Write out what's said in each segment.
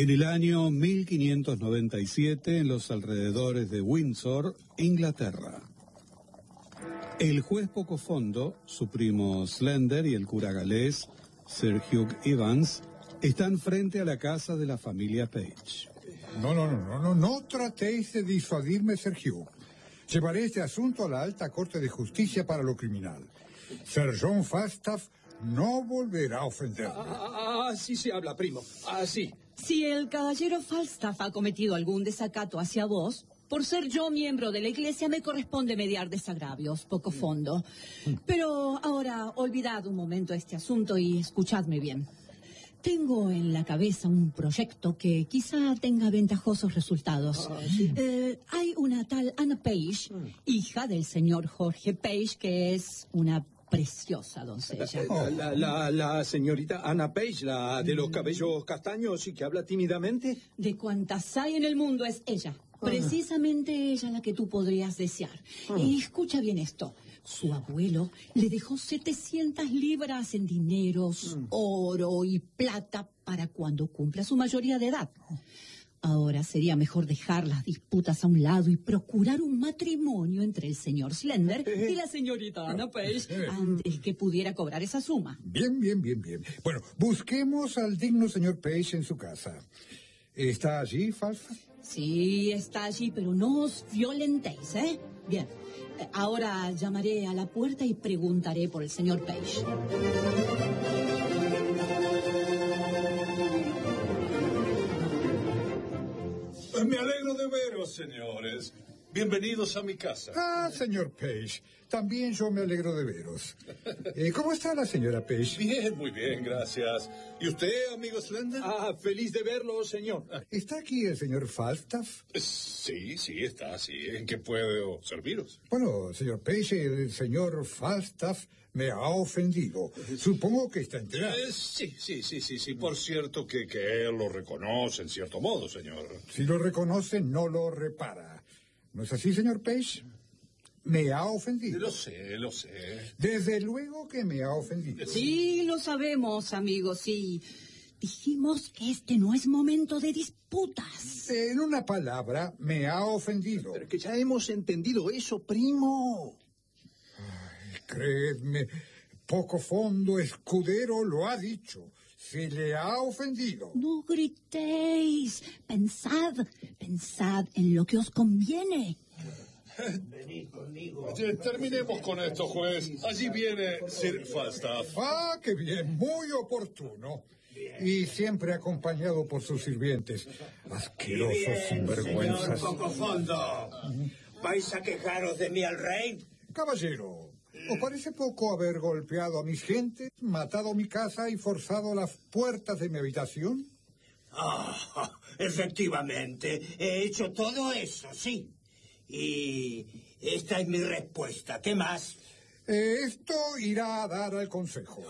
En el año 1597, en los alrededores de Windsor, Inglaterra, el juez Pocofondo, su primo Slender y el cura galés Sir Hugh Evans están frente a la casa de la familia Page. No tratéis de disuadirme, Sir Hugh. Llevaré este asunto a la Alta Corte de Justicia para lo criminal. Sir John Falstaff no volverá a ofenderme. Así se habla, primo. Así. Si el caballero Falstaff ha cometido algún desacato hacia vos, por ser yo miembro de la iglesia me corresponde mediar desagravios, Pocofondo. Pero ahora, olvidad un momento este asunto y escuchadme bien. Tengo en la cabeza un proyecto que quizá tenga ventajosos resultados. ¿Sí? Hay una tal Anna Page, hija del señor Jorge Page, que es una preciosa doncella. La señorita Anna Page, la de los cabellos castaños y que habla tímidamente. De cuantas hay en el mundo es ella. Precisamente ella la que tú podrías desear. Y escucha bien esto. Su abuelo le dejó 700 libras en dineros, oro y plata para cuando cumpla su mayoría de edad. Ahora sería mejor dejar las disputas a un lado y procurar un matrimonio entre el señor Slender y la señorita Anna Page antes que pudiera cobrar esa suma. Bien. Bueno, busquemos al digno señor Page en su casa. ¿Está allí, Falstaff? Sí, está allí, pero no os violentéis, ¿eh? Bien. Ahora llamaré a la puerta y preguntaré por el señor Page. Me alegro de veros, señores. Bienvenidos a mi casa. Señor Page, también yo me alegro de veros. ¿Cómo está la señora Page? Bien, muy bien, gracias. ¿Y usted, amigo Slender? Feliz de verlo, señor. ¿Está aquí el señor Falstaff? Sí, está, sí. ¿En qué puedo serviros? Bueno, señor Page, el señor Falstaff me ha ofendido. Supongo que está enterado. Sí. Por cierto que él lo reconoce en cierto modo, señor. Si lo reconoce, no lo repara. ¿No es así, señor Page? Me ha ofendido. Lo sé. Desde luego que me ha ofendido. Sí, lo sabemos, amigos, sí. Dijimos que este no es momento de disputas. En una palabra, me ha ofendido. Pero que ya hemos entendido eso, primo. Creedme, Pocofondo Escudero lo ha dicho. Se le ha ofendido. No gritéis. Pensad en lo que os conviene. Venid conmigo. Terminemos con esto, juez. Allí viene Sir Falstaff. ¡Qué bien! Muy oportuno. Bien. Y siempre acompañado por sus sirvientes. Asquerosos sinvergüenzas. Señor Pocofondo, ¿vais a quejaros de mí al rey? Caballero, ¿os parece poco haber golpeado a mis gentes, matado mi casa y forzado las puertas de mi habitación? Efectivamente, he hecho todo eso, sí. Y esta es mi respuesta. ¿Qué más? Esto irá a dar al consejo.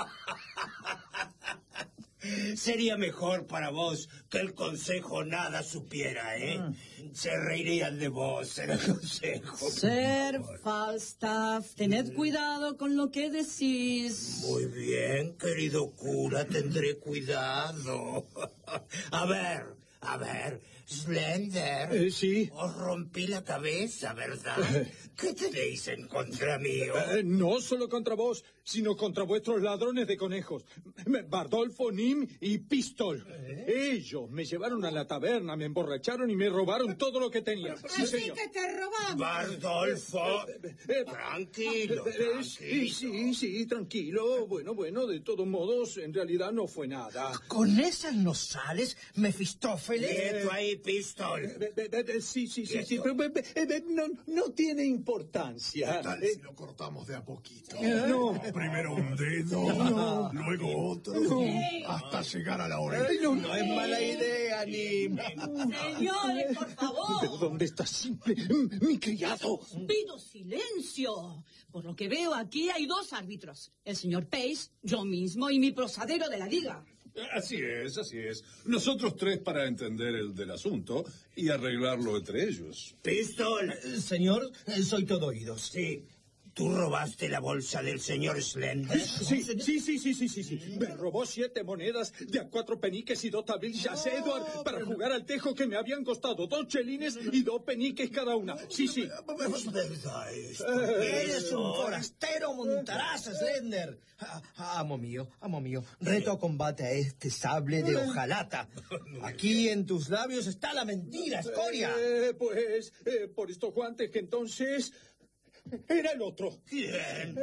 Sería mejor para vos que el consejo nada supiera, ¿eh? Se reirían de vos en el consejo. Sir Falstaff, tened cuidado con lo que decís. Muy bien, querido cura, tendré cuidado. A ver, Slender. Sí. Os rompí la cabeza, ¿verdad? ¿Qué tenéis en contra mío? No solo contra vos, sino contra vuestros ladrones de conejos. Bardolfo, Nim y Pistol. Ellos me llevaron a la taberna, me emborracharon y me robaron todo lo que tenía. Sí, señor. ¿Qué te robamos? Bardolfo, tranquilo. Sí, tranquilo. Bueno, de todos modos, en realidad no fue nada. ¿Con esas no sales, Mefistófeles? Quieto ahí, Pistol. Sí, pero no tiene importancia. ¿Qué tal si lo cortamos de a poquito? No. Primero un dedo, luego otro, hasta llegar a la oreja. No es mala idea, Nim. Señores, por favor. ¿Pero dónde está simple? Mi criado. Pido silencio. Por lo que veo, aquí hay dos árbitros. El señor Page, yo mismo y mi prosadero de la liga. Así es. Nosotros tres para entender el del asunto y arreglarlo entre ellos. Pistol. Señor, soy todo oídos. Sí. ¿Tú robaste la bolsa del señor Slender? Sí. Me robó 7 monedas de a 4 peniques y 2 tablillas, Edward, para jugar al tejo que me habían costado 2 chelines y 2 peniques cada una. Sí. Es verdad esto. Eres un forastero montaraz, Slender. Amo mío, reto a combate a este sable de hojalata. Aquí en tus labios está la mentira, escoria. Pues, por estos guantes que entonces... Era el otro. ¿Quién?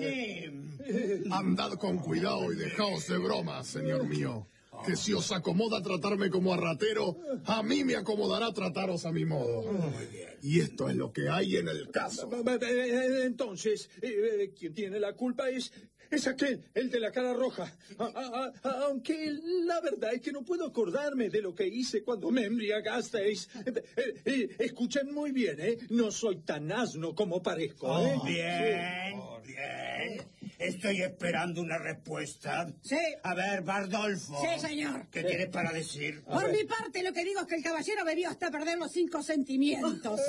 Andad con cuidado y dejaos de bromas, señor mío. Que si os acomoda tratarme como a ratero, a mí me acomodará trataros a mi modo. Y esto es lo que hay en el caso. Entonces, quien tiene la culpa es aquel, el de la cara roja. Aunque la verdad es que no puedo acordarme de lo que hice cuando me embriagasteis. Escuchen muy bien, no soy tan asno como parezco. Bien. Estoy esperando una respuesta. Sí. A ver, Bardolfo. Sí, señor. ¿Qué tienes para decir? Por mi parte, lo que digo es que el caballero bebió hasta perder los 5 sentimientos.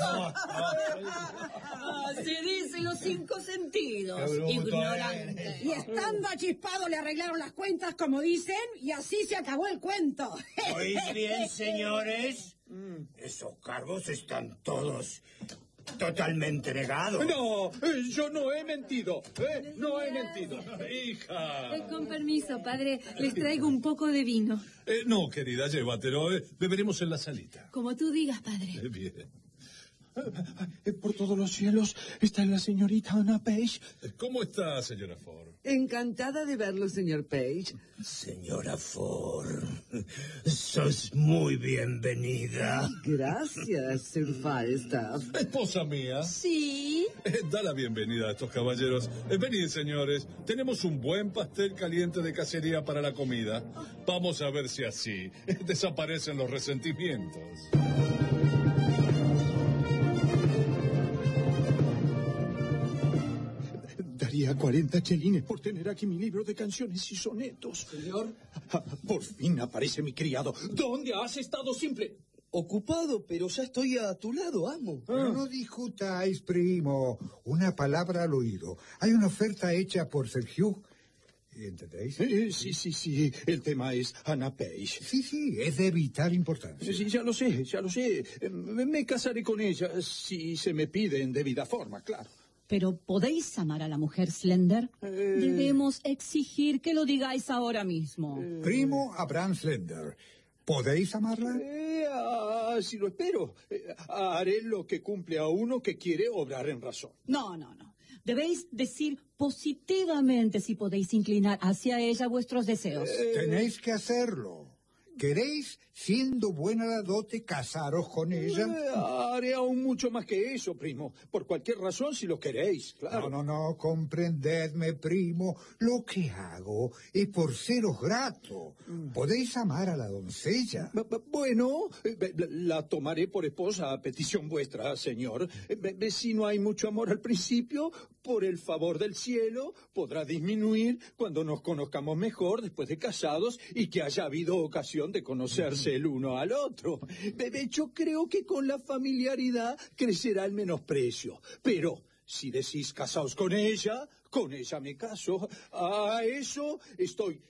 Se dicen los 5 sentidos, ignorante. Y estando achispado le arreglaron las cuentas, como dicen, y así se acabó el cuento. ¿Oís bien, señores? Esos cargos están todos totalmente negados. No, yo no he mentido. No he mentido. Hija. Con permiso, padre, les traigo un poco de vino. No, querida, llévatelo. Beberemos en la salita. Como tú digas, padre. Bien. Por todos los cielos está la señorita Anna Page. ¿Cómo está, señora Ford? Encantada de verlo, señor Page. Señora Ford, sos muy bienvenida. Gracias, Sir Falstaff. Esposa mía. Sí. Da la bienvenida a estos caballeros. Venid, señores. Tenemos un buen pastel caliente de cacería para la comida. Vamos a ver si así desaparecen los resentimientos. Daría 40 chelines por tener aquí mi libro de canciones y sonetos. Señor. Por fin aparece mi criado. ¿Dónde has estado, simple? Ocupado, pero ya estoy a tu lado, amo. Pero no discutáis, primo. Una palabra al oído. Hay una oferta hecha por Sir Hugh. ¿Entendéis? Sí. El tema es Anna Page. Sí, es de vital importancia. Sí, ya lo sé. Me casaré con ella si se me pide en debida forma, claro. Pero ¿podéis amar a la mujer Slender? Debemos exigir que lo digáis ahora mismo. Primo Abraham Slender, ¿podéis amarla? Si lo espero. Haré lo que cumple a uno que quiere obrar en razón. No. Debéis decir positivamente si podéis inclinar hacia ella vuestros deseos. Tenéis que hacerlo. ¿Queréis, siendo buena la dote, casaros con ella? Haré aún mucho más que eso, primo. Por cualquier razón, si lo queréis, claro. No, comprendedme, primo. Lo que hago es por seros grato. ¿Podéis amar a la doncella? Bueno, la tomaré por esposa a petición vuestra, señor. Si no hay mucho amor al principio, por el favor del cielo, podrá disminuir cuando nos conozcamos mejor después de casados y que haya habido ocasión de conocerse el uno al otro. Yo creo que con la familiaridad crecerá el menosprecio. Pero si decís casaos con ella me caso. A eso estoy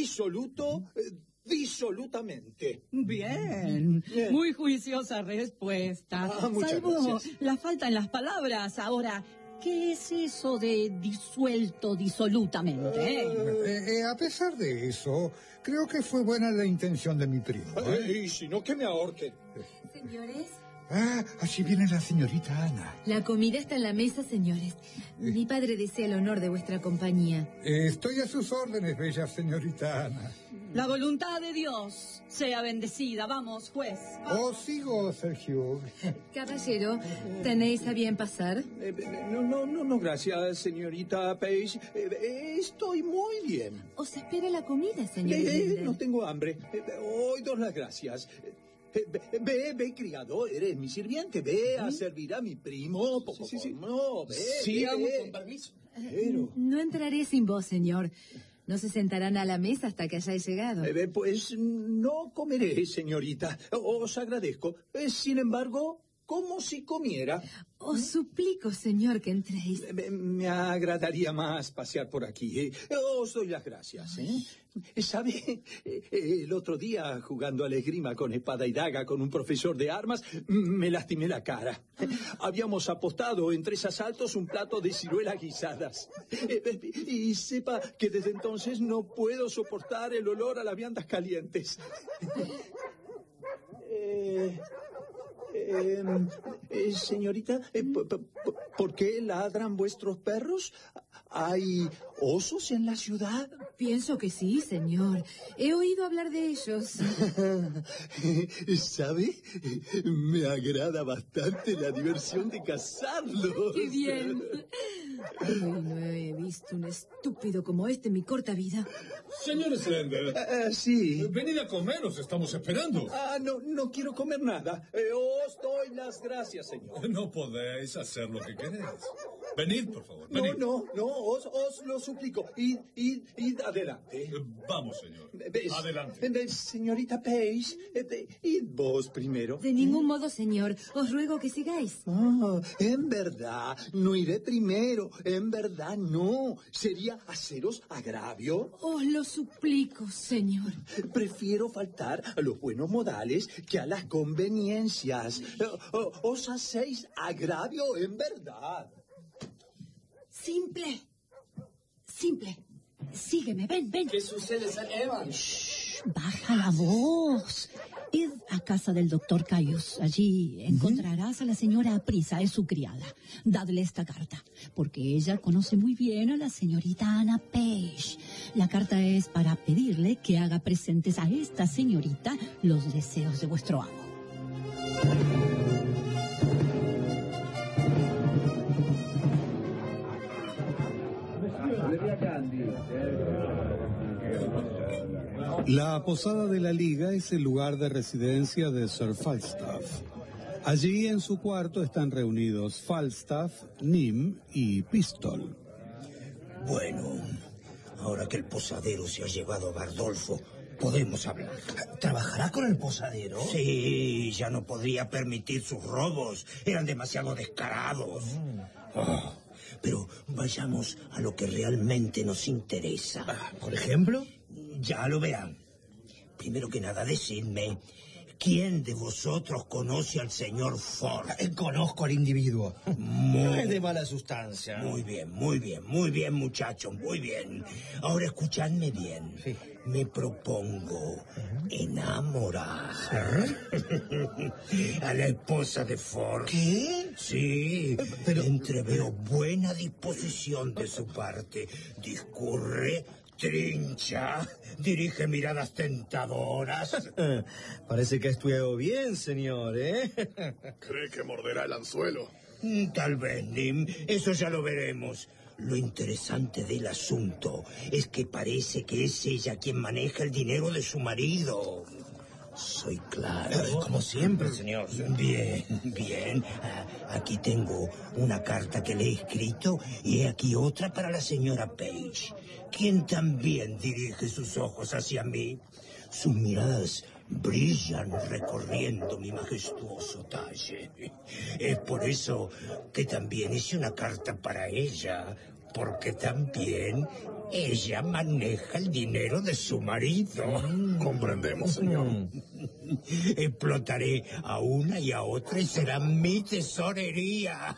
disolutamente. Bien, muy juiciosa respuesta. Salvo gracias. la falta en las palabras. Ahora, ¿qué es eso de disuelto disolutamente? A pesar de eso, creo que fue buena la intención de mi primo. Y si no, que me ahorque. Señores. Así viene la señorita Ana. La comida está en la mesa, señores. Mi padre desea el honor de vuestra compañía. Estoy a sus órdenes, bella señorita Ana. La voluntad de Dios sea bendecida. Vamos, juez. Sigo, Sir Hugh. Caballero, ¿tenéis a bien pasar? No, gracias, señorita Page. Estoy muy bien. Os espera la comida, señor. No tengo hambre. Hoy dos las gracias. Ve, criado, eres mi sirviente. Ve a servir a mi primo. Sí. No, ve. Sí, amo, con permiso. Pero... No entraré sin vos, señor. No se sentarán a la mesa hasta que hayáis llegado. Pues no comeré, señorita. Os agradezco. Sin embargo, como si comiera. Os suplico, señor, que entréis. Me agradaría más pasear por aquí. Os doy las gracias. ¿Sabe? El otro día, jugando a la esgrima con espada y daga con un profesor de armas, me lastimé la cara. Habíamos apostado en 3 asaltos un plato de ciruelas guisadas. Y sepa que desde entonces no puedo soportar el olor a las viandas calientes. Señorita, ¿por qué ladran vuestros perros? ¿Hay osos en la ciudad? Pienso que sí, señor. He oído hablar de ellos. ¿Sabe? Me agrada bastante la diversión de cazarlos. ¡Qué bien! Ay, no he visto un estúpido como este en mi corta vida. Señor Slender. Sí. Venid a comer, os estamos esperando. No quiero comer nada. Os doy las gracias, señor. No podéis hacer lo que queréis. Venid, por favor, venid. No, os lo suplico. Id adelante. Vamos, señor. Adelante. Señorita Page, id vos primero. De ningún modo, señor. Os ruego que sigáis. En verdad, no iré primero. En verdad, no. Sería haceros agravio. Os lo suplico, señor. Prefiero faltar a los buenos modales que a las conveniencias. Os hacéis agravio en verdad. Simple. Sígueme, ven. ¿Qué sucede, Sir Evan? Shh, baja la voz. Id a casa del doctor Caius. Allí encontrarás a la señora Aprisa, es su criada. Dadle esta carta, porque ella conoce muy bien a la señorita Anna Page. La carta es para pedirle que haga presentes a esta señorita los deseos de vuestro amo. La posada de la Liga es el lugar de residencia de Sir Falstaff. Allí en su cuarto están reunidos Falstaff, Nym y Pistol. Bueno, ahora que el posadero se ha llevado a Bardolfo, podemos hablar. ¿Trabajará con el posadero? Sí, ya no podría permitir sus robos. Eran demasiado descarados. Pero vayamos a lo que realmente nos interesa. ¿Por ejemplo? Ya lo verán. Primero que nada, decidme, ¿quién de vosotros conoce al señor Ford? Conozco al individuo. No es de mala sustancia. Muy bien, muchachos, muy bien. Ahora escuchadme bien. Sí. Me propongo enamorar a la esposa de Ford. ¿Qué? Sí, pero entreveo buena disposición de su parte. Discurre, trincha, dirige miradas tentadoras. Parece que ha estudiado bien, señor, ¿eh? ¿Cree que morderá el anzuelo? Tal vez, Nym. Eso ya lo veremos. Lo interesante del asunto es que parece que es ella quien maneja el dinero de su marido. Soy claro. Como siempre, señor. Bien. Aquí tengo una carta que le he escrito y he aquí otra para la señora Page, quien también dirige sus ojos hacia mí. Sus miradas brillan recorriendo mi majestuoso talle. Es por eso que también hice una carta para ella, porque también ella maneja el dinero de su marido. Comprendemos, señor. Explotaré a una y a otra y será mi tesorería.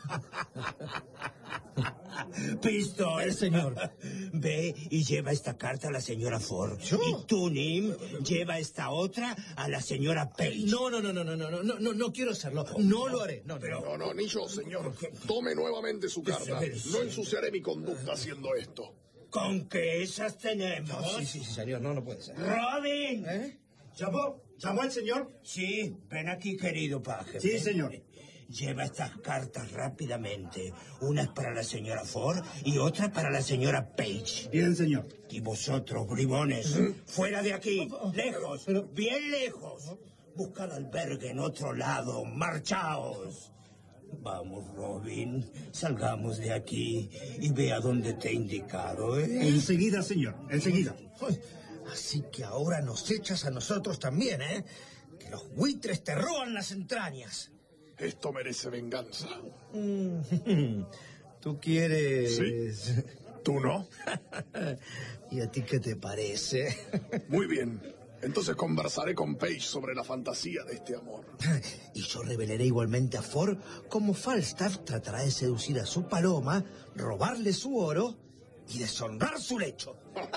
Pistol. Señor. Ve y lleva esta carta a la señora Ford. ¿Yo? Y tú, Nym, lleva esta otra a la señora Page. No quiero hacerlo. No lo haré. No, ni yo, señor. Tome nuevamente su carta. No ensuciaré mi conducta haciendo esto. ¿Con qué esas tenemos? Sí, señor. No puede ser. ¡Robin! ¿Llamó el señor? Sí, ven aquí, querido paje. Sí, señor. Lleva estas cartas rápidamente. Una es para la señora Ford y otra para la señora Page. Bien, señor. Y vosotros, bribones, fuera de aquí, lejos, bien lejos. Buscad albergue en otro lado, marchaos. Vamos, Robin, salgamos de aquí y ve a donde te he indicado, ¿eh? Enseguida, señor, enseguida. Así que ahora nos echas a nosotros también, ¿eh? Que los buitres te roban las entrañas. Esto merece venganza. ¿Tú quieres...? Sí. ¿Tú no? ¿Y a ti qué te parece? Muy bien. Entonces conversaré con Paige sobre la fantasía de este amor. Y yo revelaré igualmente a Ford cómo Falstaff tratará de seducir a su paloma, robarle su oro y deshonrar su lecho.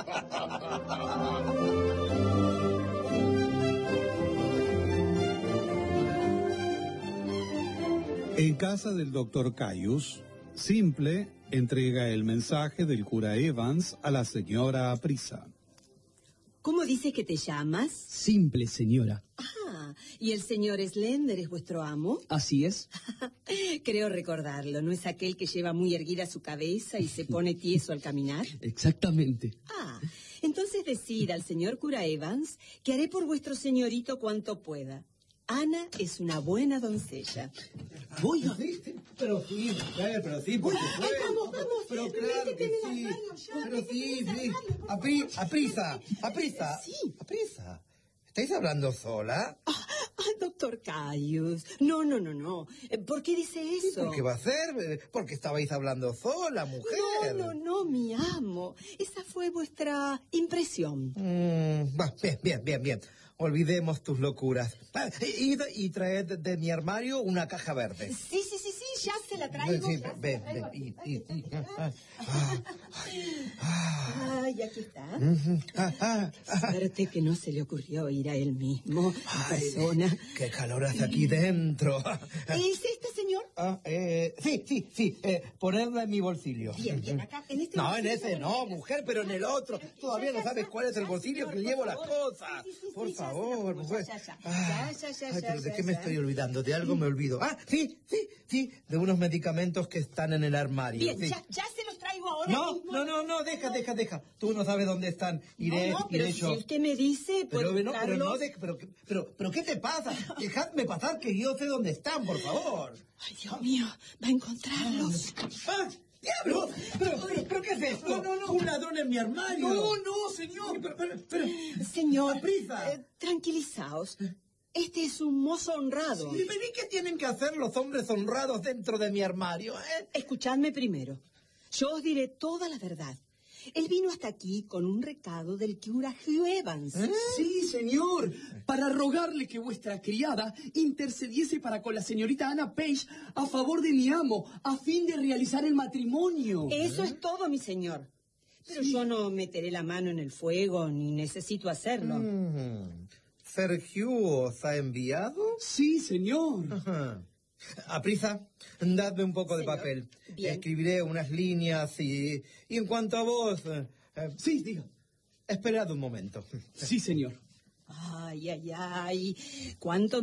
En casa del doctor Caius, Simple entrega el mensaje del cura Evans a la señora Aprisa. ¿Cómo dice que te llamas? Simple, señora. Ah, ¿y el señor Slender es vuestro amo? Así es. Creo recordarlo. ¿No es aquel que lleva muy erguida su cabeza y se pone tieso al caminar? Exactamente. Ah, entonces decid al señor cura Evans que haré por vuestro señorito cuanto pueda. Ana es una buena doncella. Voy a ver, pero sí, mujer, pero sí, por supuesto. Vamos, pero claro que sí. Pero sí, sí. Aprisa. Sí. Aprisa. ¿Estáis hablando sola? Doctor Caius. No. ¿Por qué dice eso? ¿Por qué va a ser? Porque estabais hablando sola, mujer. No, mi amo. Esa fue vuestra impresión. Bien. Olvidemos tus locuras. Y traed de mi armario una caja verde. Sí, ya se la traigo. Sí, ven. Ay, aquí está. Suerte que no se le ocurrió ir a él mismo, en persona. ¡Qué calor hace aquí dentro! ¿Es este, señor? Sí. Ponerla en mi bolsillo. Bien, acá, en este No, bolsillo. en ese no, mujer, pero en el otro. Todavía no sabes cuál es el bolsillo que llevo las cosas. Por favor, mujer. Pero ¿de qué me estoy olvidando? De algo me olvido. Sí, de unos medicamentos que están en el armario. Bien, sí. ya se los traigo ahora mismo. No, deja. Tú no sabes dónde están. Iré pero yo. si usted me dice, Pero ¿qué te pasa? Dejadme pasar que yo sé dónde están, por favor. Ay, Dios mío, va a encontrarlos. ¡Diablo! ¿Pero qué es esto? No. Un ladrón en mi armario. No, señor. Pero, señor, prisa. Tranquilizaos. Este es un mozo honrado. ¿Y qué tienen que hacer los hombres honrados dentro de mi armario? Escuchadme primero. Yo os diré toda la verdad. Él vino hasta aquí con un recado del cura Hugh Evans. Sí, señor, para rogarle que vuestra criada intercediese para con la señorita Anna Page a favor de mi amo, a fin de realizar el matrimonio. Eso es todo, mi señor. Pero yo no meteré la mano en el fuego, ni necesito hacerlo. ¿Sir Hugh os ha enviado? Sí, señor. Aprisa, dadme un poco de papel. Bien. Escribiré unas líneas y en cuanto a vos... Sí, diga. Esperad un momento. Sí, señor. Ay. Cuánto